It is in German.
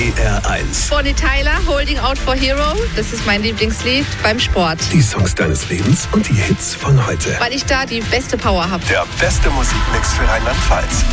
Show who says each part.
Speaker 1: NDR1.
Speaker 2: Bonnie Tyler, Holding Out for Hero. Das ist mein Lieblingslied beim Sport.
Speaker 1: Die Songs deines Lebens und die Hits von heute.
Speaker 2: Weil ich da die beste Power habe.
Speaker 1: Der beste Musikmix für Rheinland-Pfalz.